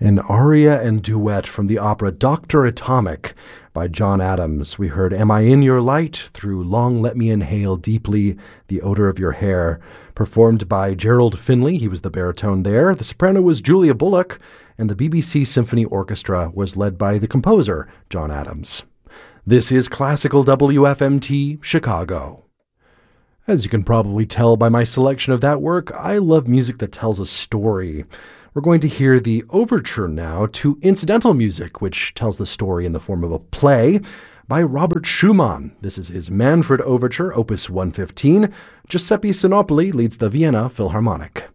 An aria and duet from the opera Dr. Atomic by John Adams. We heard Am I in Your Light through Long Let Me Inhale Deeply the Odor of Your Hair, performed by Gerald Finley. He was the baritone there. The soprano was Julia Bullock, and the BBC Symphony Orchestra was led by the composer, John Adams. This is Classical WFMT, Chicago. As you can probably tell by my selection of that work, I love music that tells a story. We're going to hear the overture now to incidental music, which tells the story in the form of a play by Robert Schumann. This is his Manfred Overture, Opus 115. Giuseppe Sinopoli leads the Vienna Philharmonic.